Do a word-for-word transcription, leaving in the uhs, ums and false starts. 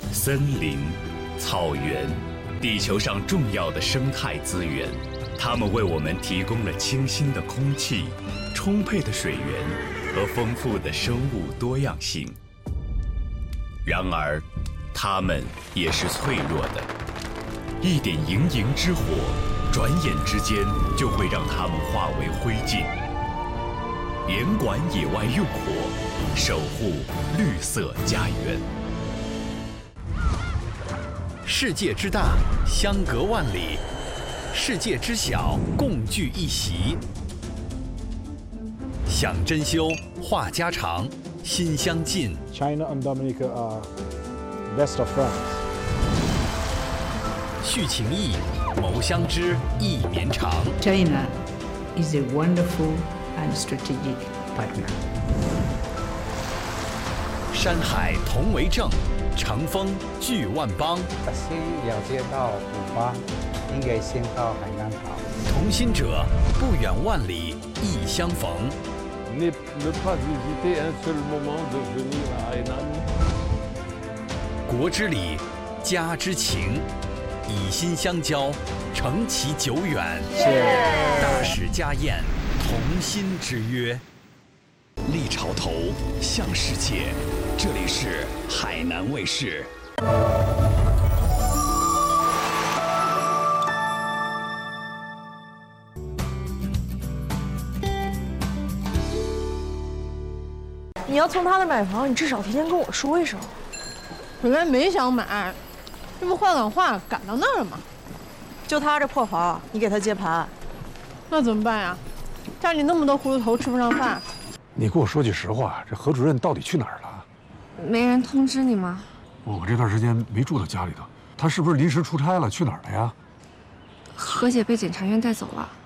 森林、草原，地球上重要的生态资源，它们为我们提供了清新的空气、充沛的水源和丰富的生物多样性。然而，它们也是脆弱的，一点营营之火，转眼之间就会让它们化为灰烬。严管野外用火，守护绿色家园。 世界之大，相隔万里；世界之小，共聚一席。想珍馐，话家常，心相近。 China and Dominica are best of friends. 续情谊，谋相知，意绵长。 China is a wonderful and strategic partner. 山海同为证，乘风聚万邦。 可惜了解到古巴，应该先到海南岛。 同心者，不远万里，亦相逢。 Ne pas hésiter un seul moment de venir à Hainan. 国之礼，家之情，以心相交，承其久远。大使家宴，同心之约。立潮头，向世界。这里是海南卫视。 你要从他那买房，你至少提前跟我说一声。 本来没想买，这不换岗话赶到那儿了吗？ 就他这破房，你给他接盘， 那怎么办呀？家里那么多糊涂头吃不上饭。 你给我说句实话，这何主任到底去哪儿了？ 没人通知你吗？ 我这段时间没住到家里头，他是不是临时出差了？去哪儿了呀？ 何姐被检察院带走了。